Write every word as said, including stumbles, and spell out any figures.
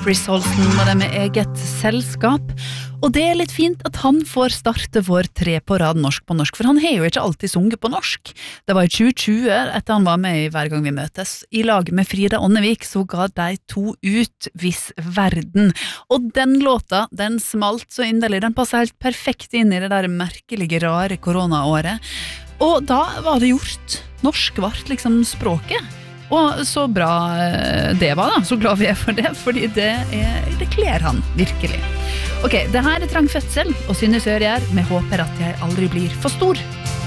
Chris Holsten og det med eget selskap. Og det er litt fint at han får starte vår tre på rad norsk på norsk, for han har jo ikke alltid sunget på norsk. Det var i tjue tjue, etter han var med i Hver gang vi møtes. I lag med Frida Ånnevik så ga de to ut Viss verden. Og den låta, den smalt så inderlig, den passer helt perfekt inn i det der merkelige, rare koronaåret. Og da var det gjort. Norsk vart liksom språket. Og så bra det var da, så glad vi er for det, fordi det, er, det kler han virkelig. Ok, det her er Trang fødsel, og Synne Sørgjær, vi håper at jeg aldri blir for stor.